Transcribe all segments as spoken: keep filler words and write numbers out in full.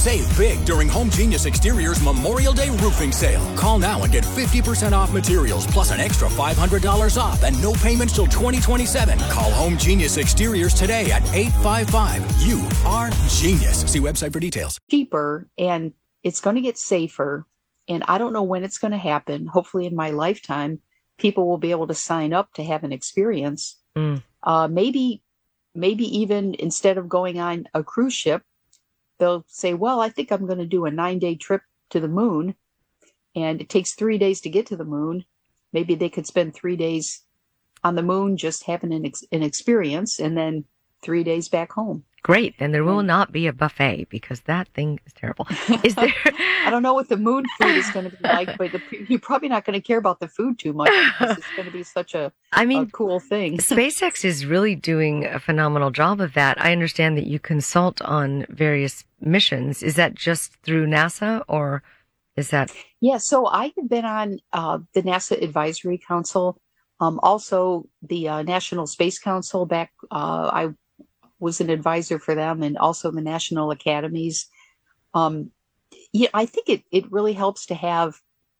Save big during Home Genius Exteriors Memorial Day roofing sale. Call now and get fifty percent off materials plus an extra five hundred dollars off and no payments till twenty twenty-seven. Call Home Genius Exteriors today at eight five five. You are genius. See website for details. Cheaper, and it's going to get safer. And I don't know when it's going to happen. Hopefully in my lifetime, people will be able to sign up to have an experience. Mm. Uh, maybe, maybe even instead of going on a cruise ship, they'll say, well, I think I'm going to do a nine day trip to the moon, and it takes three days to get to the moon. Maybe they could spend three days on the moon just having an, ex- an experience, and then three days back home. Great. And there will not be a buffet, because that thing is terrible. Is there? I don't know what the moon food is going to be like, but the, you're probably not going to care about the food too much, because it's going to be such a, I mean, a cool thing. SpaceX is really doing a phenomenal job of that. I understand that you consult on various missions. Is that just through NASA, or is that? Yeah. So I have been on uh, the NASA Advisory Council, um, also the uh, National Space Council. Back, uh, I was an advisor for them, and also the National Academies. Um, yeah, I think it, it really helps to have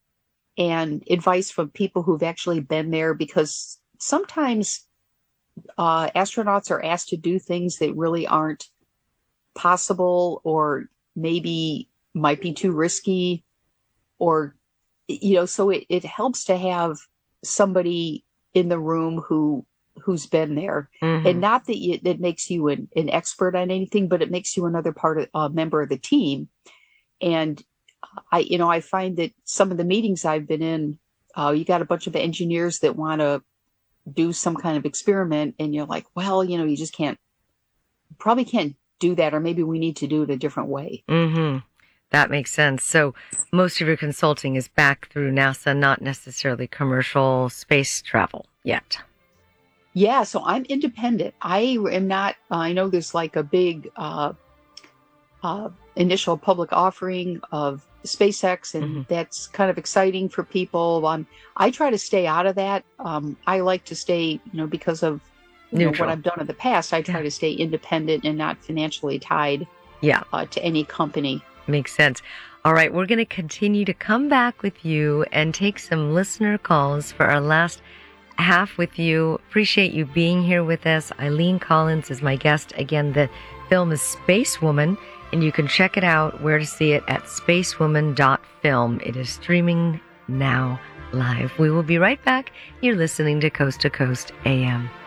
an advice from people who've actually been there, because sometimes uh, astronauts are asked to do things that really aren't possible, or maybe might be too risky, or, you know, so it, it helps to have somebody in the room who who's been there. Mm-hmm. And not that you, that makes you an, an expert on anything, but it makes you another part of a uh, member of the team. And I, you know, I find that some of the meetings I've been in, uh, you got a bunch of engineers that want to do some kind of experiment, and you're like, well, you know, you just can't, probably can't do that, or maybe we need to do it a different way. Mm-hmm. That makes sense. So most of your consulting is back through NASA, not necessarily commercial space travel yet. Yeah, so I'm independent. I am not, uh, I know there's like a big uh, uh, initial public offering of SpaceX, and mm-hmm. that's kind of exciting for people. Um, I try to stay out of that. Um, I like to stay, you know, because of you know, what I've done in the past, I try yeah. to stay independent and not financially tied yeah. uh, to any company. Makes sense. All right, we're going to continue to come back with you and take some listener calls for our last half with you. Appreciate you being here with us. Eileen Collins is my guest. Again, the film is Spacewoman, and you can check it out, where to see it, at spacewoman dot film. It is streaming now live. We will be right back. You're listening to Coast to Coast A M.